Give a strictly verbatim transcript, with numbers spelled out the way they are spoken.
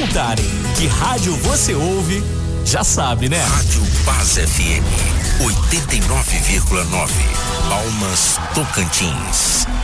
perguntarem que rádio você ouve, já sabe, né? Rádio Paz F M, oitenta e nove vírgula nove, Palmas, Tocantins.